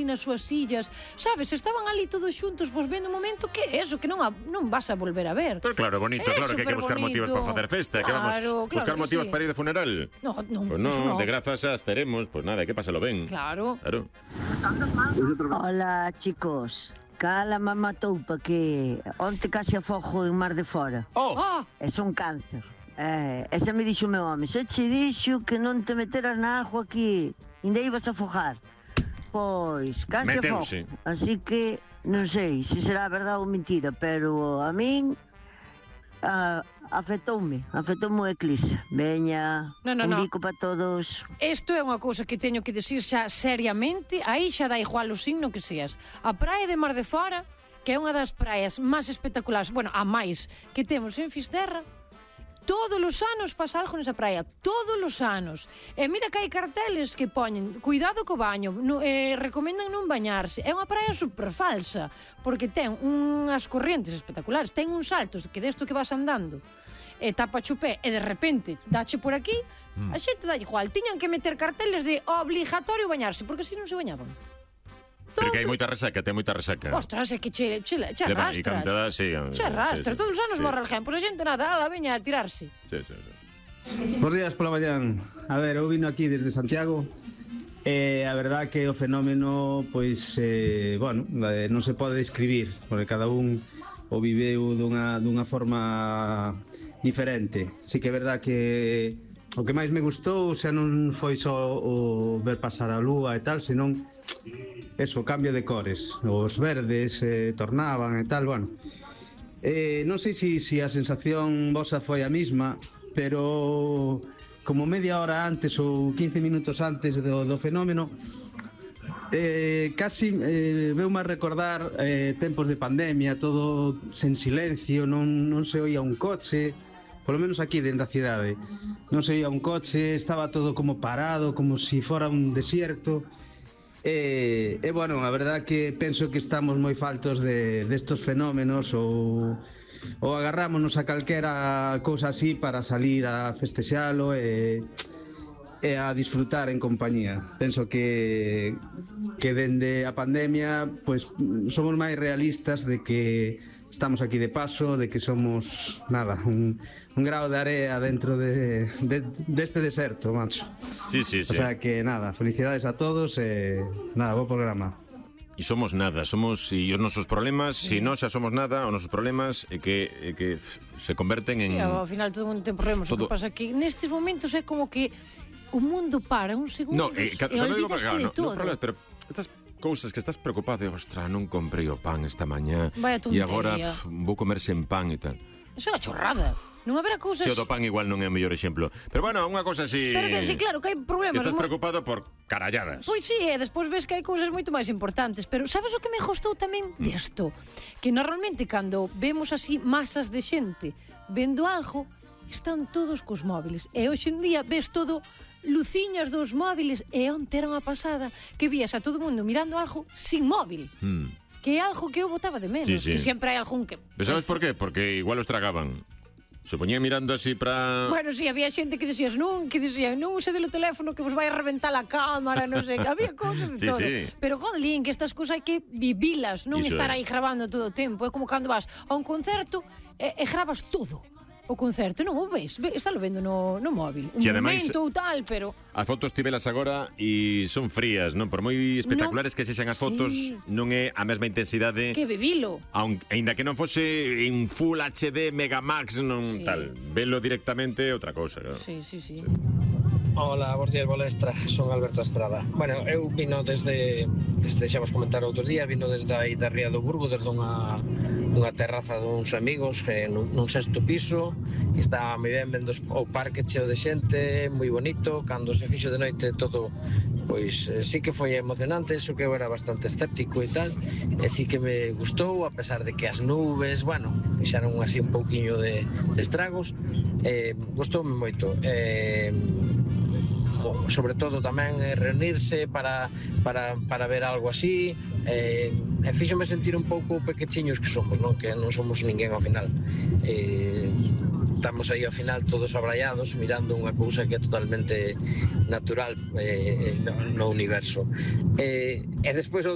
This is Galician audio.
nas súas sillas, sabes, estaban ali todos xuntos, pois vendo un momento que é eso, que non vas a volver a ver. Pero claro, bonito, claro que hai que buscar motivos para facer festa, que vamos buscar motivos para ir de funeral. Pois non, de grazas xa estaremos, pois nada, hai que pasalo ben. Claro. Hola, chicos. Cala me matou pa que onte case afogo en Mar de Fora. É son cáncer. Esa me dixo o meu home, xa che dixo que non te meteras na agua aquí, ainda ibas a afogar. Pois, case afogo. Así que non sei se será verdade ou mentira, pero a min afectoume o eclipse. Veña, un bico para todos. Isto é unha cousa que teño que decir xa seriamente, aí xa dá igual o signo que seas. A praia de Mar de Fora, que é unha das praias máis espectaculares, bueno, a máis que temos en Fisterra, todos os anos pasa algo nesa praia, todos os anos. E mira que hai carteles que poñen cuidado co baño, recomendan non bañarse. É unha praia super falsa, porque ten unhas corrientes espectaculares, ten uns saltos que desto que vas andando, e tapa o pé, e de repente dache por aquí, a xente dá igual. Tiñan que meter carteles de obligatorio bañarse, porque así non se bañaban. Pero que hai moita resaca, ten moita resaca. Ostras, é que che arrastra. Che arrastra, todos os anos morre alguén. Pois a xente nada, ala, veña a tirarse. Bos días pola mañán. A ver, eu vino aquí desde Santiago. A verdad que o fenómeno, pois, bueno, non se pode describir, porque cada un o viveu dunha forma diferente. Sí que é verdad que o que máis me gustou xa non foi só o ver pasar a lúa e tal, senón eso, cambio de cores, os verdes tornaban e tal, bueno. Non sei se a sensación vosa foi a mesma, pero como media hora antes ou 15 minutos antes do fenómeno, casi veume a recordar tempos de pandemia, todo sen silencio, non se oía un coche, polo menos aquí dentro da cidade, non se oía un coche, estaba todo como parado, como se fora un desierto. Bueno, a verdad que penso que estamos moi faltos destos fenómenos ou agarrámonos a calquera cousa así para salir a festexalo e a disfrutar en compañía. Penso que dende a pandemia pois somos máis realistas de que estamos aquí de paso, de que somos, nada, un grao de area dentro deste deserto, macho. Sí. O sea que, nada, felicidades a todos e, nada, bo programa. E somos nada, e os nosos problemas, se nós xa somos nada, os nosos problemas é que se converten en... Sí, ao final todo mundo ten problemas, o que pasa que nestes momentos é como que o mundo para un segundo e olvidaste de todo. No, pero estas cousas que estás preocupado, ostras, non comprei o pan esta mañá e agora vou comer sen pan e tal. Iso é unha chorrada. Non haberá cousas... Se o do pan igual non é o mellor exemplo. Pero bueno, unha cousa así... Pero que sí, claro, que hai problemas. Que estás preocupado por caralladas. Pois sí, e despois ves que hai cousas moito máis importantes. Pero sabes o que me gostou tamén desto? Que normalmente cando vemos así masas de xente vendo algo, están todos cos móviles. E hoxe en día ves todo luciñas dos móviles, e onte era unha pasada que vías a todo mundo mirando algo sin móvil. Que é algo que eu botaba de menos, que sempre hai algún que... Pero sabes por qué? Porque igual os tragaban. Se poñían mirando así para... Bueno, sí, había xente que decían non use o teléfono que vos vai a reventar a cámara, non sei, había cousas de todo. Pero, jodlín, que estas cousas hai que vivilas, non estar aí grabando todo o tempo. É como cando vas a un concerto e grabas todo o concerto, non o ves, está lo vendo no móvil, un momento ou tal, pero... As fotos tivelas agora e son frías, non? Por moi espectaculares que sexan as fotos, non é a mesma intensidade... Que bebilo. Ainda que non fose en Full HD, Megamax, non tal. Velo directamente é outra cousa, claro. Sí. Hola, bos días, Bolestra, son Alberto Estrada. Bueno, eu vino desde xa vos comentar outro día, vino desde aí da Ría do Burgo, desde unha terraza duns amigos nun sexto piso, e estaba moi ben vendo o parque cheo de xente, moi bonito. Cando se fixo de noite todo, pois sí que foi emocionante, eso que eu era bastante escéptico e tal, e sí que me gustou, a pesar de que as nubes, bueno, fixaron así un pouquiño de estragos, gustoume moito. Sobre todo tamén reunirse para ver algo así, e fíxome sentir un pouco pequechiños que somos, non? Que non somos ninguén ao final, estamos aí ao final todos abraiados mirando unha cousa que é totalmente natural no universo, e despois